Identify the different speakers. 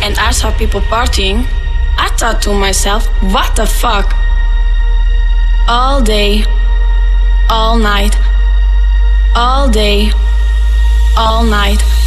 Speaker 1: and I saw people partying, I thought to myself, what the fuck? All day, all night, all day, all night.